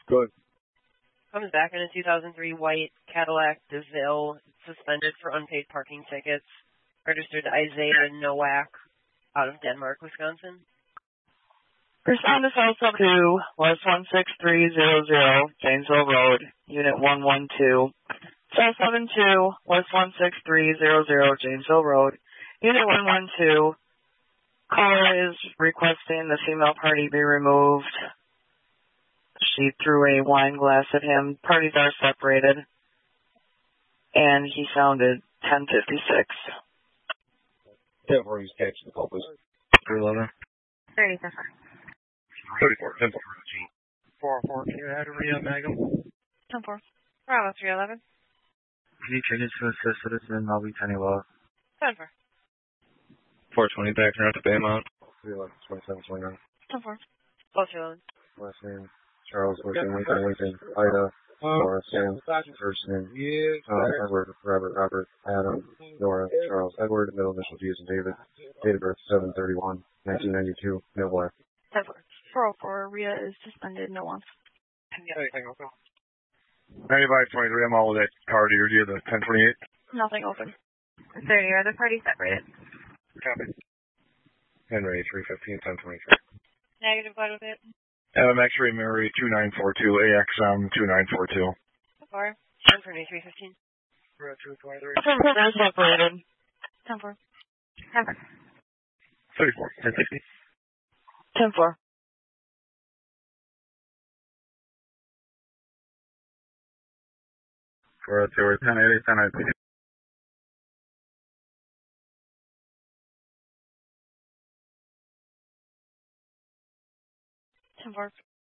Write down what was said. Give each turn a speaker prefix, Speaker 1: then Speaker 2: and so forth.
Speaker 1: Good.
Speaker 2: Comes back in a 2003 white Cadillac DeVille, suspended for unpaid parking tickets. Registered to Isaiah Nowak out of Denmark, Wisconsin.
Speaker 3: Respond to cell 2, West 16300, Janesville Road, Unit 112. Cell 72, West 16300, Janesville Road, Unit 112. Caller is requesting the female party be removed. She threw a wine glass at him. Parties are separated. And he sounded 1056.
Speaker 1: 10-4, he's catching the call, please. 311.
Speaker 2: 34.
Speaker 1: 34, 10-4.
Speaker 4: 404, can you add a Rhea Magnum?
Speaker 2: 10-4. Bravo, 311.
Speaker 5: Can you change it to assist citizen? I'll be 10 love.
Speaker 2: 10-4.
Speaker 1: 420, backing out to Baymont. 311, 2729.
Speaker 2: 10-4. Both 311.
Speaker 1: Last name, Charles Wilson, Lincoln, Ida, Laura, Sam, first name, Edward, Robert, Adam, Nora, Charles, Edward, middle initial G as in David, date of birth 7/31/1992, no black.
Speaker 2: 10-4. 404, Rhea is suspended, no wants.
Speaker 4: Anything open?
Speaker 1: 9523, I'm all with that card here. Do you have the 1028?
Speaker 2: Nothing open. 30, are the parties separated?
Speaker 1: Copy. Henry, 315, 1023.
Speaker 2: Negative, glad with it.
Speaker 1: X-ray Mary, 2942, AXM, 2942.
Speaker 2: 4. Henry, 315.
Speaker 4: We're at 223.
Speaker 3: They're separated.
Speaker 2: 10-4. 10-4.
Speaker 1: 34, 1060.
Speaker 3: 10-4.
Speaker 5: We're at 1080, 1090.
Speaker 2: 10-4.